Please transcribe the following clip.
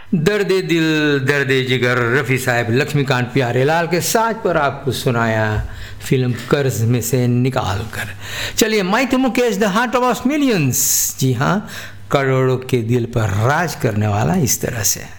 दर्द दिल दर्द जिगर रफ़ी साहब लक्ष्मीकांत प्यारेलाल के साथ पर आपको सुनाया फिल्म कर्ज में से निकाल कर। चलिए mighty Mukesh the heart of millions, जी हाँ, करोड़ों के दिल पर राज करने वाला इस तरह से।